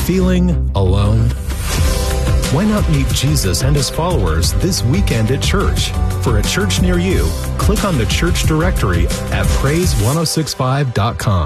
Feeling alone? Why not meet Jesus and his followers this weekend at church? For a church near you, click on the church directory at praise1065.com.